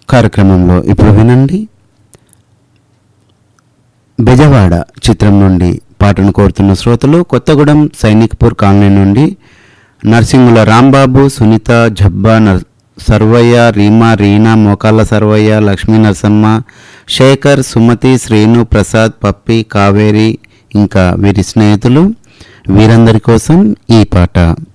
కార్యక్రమంలో ఇప్పుడు వినండి. బెజవాడ చిత్రం నుండి పాటను కోరుతున్న శ్రోతలు కొత్తగూడెం సైనిక్పూర్ కాలనీ నుండి నర్సింగుల రాంబాబు, సునీత, జబ్బా, సర్వయ్య, రీమా, రీనా, మోకాళ్ళ సర్వయ్య, లక్ష్మీ నరసమ్మ, శేఖర్, సుమతి, శ్రీను, ప్రసాద్, పప్పి, కావేరి ఇంకా వీరి స్నేహితులు. వీరందరి కోసం ఈ పాట.